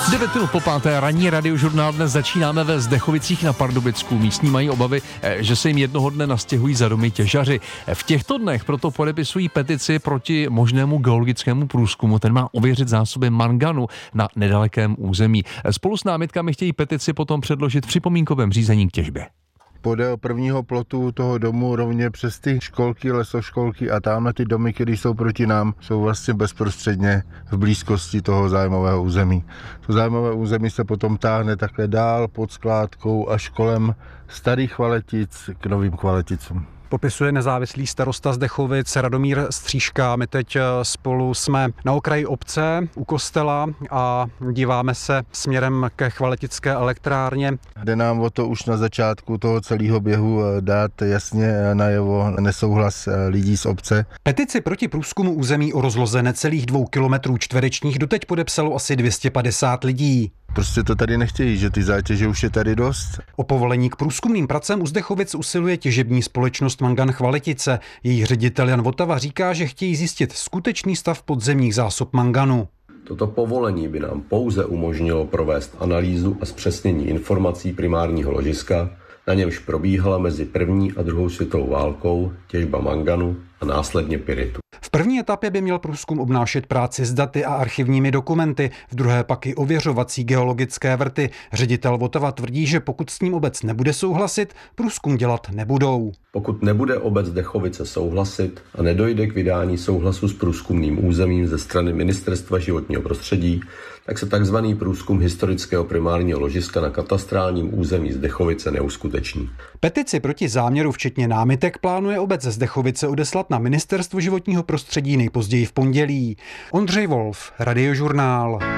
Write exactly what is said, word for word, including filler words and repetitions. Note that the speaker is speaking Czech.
devět minut po páté, ranní radiožurnál. Dnes začínáme ve Zdechovicích na Pardubicku. Místní mají obavy, že se jim jednoho dne nastěhují za domy těžaři. V těchto dnech proto podepisují petici proti možnému geologickému průzkumu. Ten má ověřit zásoby manganu na nedalekém území. Spolu s námitkami chtějí petici potom předložit v připomínkovém řízení k těžbě. Podél prvního plotu toho domu rovně přes ty školky, lesoškolky a tamhle ty domy, které jsou proti nám, jsou vlastně bezprostředně v blízkosti toho zájmového území. To zájmové území se potom táhne takhle dál pod skládkou až kolem starých Chvaletic k novým Chvaleticům. Popisuje nezávislý starosta Zdechovic Radomír Stříška. My teď spolu jsme na okraji obce u kostela a díváme se směrem ke Chvaletické elektrárně. Jde nám o to už na začátku toho celého běhu dát jasně najevo nesouhlas lidí z obce. Petici proti průzkumu území o rozloze necelých dvou kilometrů čtverečních doteď podepsalo asi dvě stě padesát lidí. Prostě to tady nechtějí, že ty zátěže už je tady dost. O povolení k průzkumným pracem u Zdechovic usiluje těžební společnost Mangan Chvaletice. Její ředitel Jan Votava říká, že chtějí zjistit skutečný stav podzemních zásob manganu. Toto povolení by nám pouze umožnilo provést analýzu a zpřesnění informací primárního ložiska, na němž probíhala mezi první a druhou světovou válkou těžba manganu a následně pyritu. V první etapě by měl průzkum obnášet práci s daty a archivními dokumenty, v druhé pak i ověřovací geologické vrty. Ředitel Votava tvrdí, že pokud s ním obec nebude souhlasit, průzkum dělat nebudou. Pokud nebude obec Zdechovice souhlasit a nedojde k vydání souhlasu s průzkumným územím ze strany Ministerstva životního prostředí, tak se takzvaný průzkum historického primárního ložiska na katastrálním území Zdechovice neuskuteční. Petici proti záměru včetně námitek plánuje obec Zdechovice odeslat na Ministerstvo životního prostředí nejpozději v pondělí. Ondřej Wolf, Radiožurnál.